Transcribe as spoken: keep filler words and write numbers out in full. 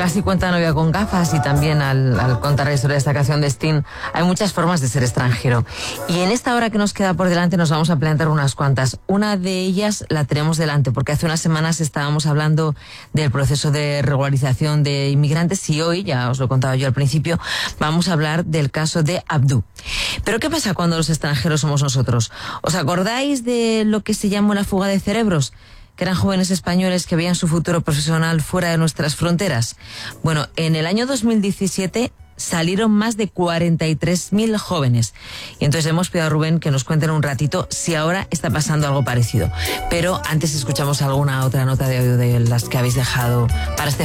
casi cuenta novia con gafas y también al, al contar la historia de esta canción de Sting, hay muchas formas de ser extranjero. Y en esta hora que nos queda por delante nos vamos a plantear unas cuantas. Una de ellas la tenemos delante porque hace unas semanas estábamos hablando del proceso de regularización de inmigrantes y hoy, ya os lo contaba yo al principio, vamos a hablar del caso de Abdú. Pero ¿qué pasa cuando los extranjeros somos nosotros? ¿Os acordáis de lo que se llamó la fuga de cerebros? Que eran jóvenes españoles que veían su futuro profesional fuera de nuestras fronteras. Bueno, en el año dos mil diecisiete salieron más de cuarenta y tres mil jóvenes. Y entonces hemos pedido a Rubén que nos cuenten un ratito si ahora está pasando algo parecido. Pero antes escuchamos alguna otra nota de audio de las que habéis dejado para este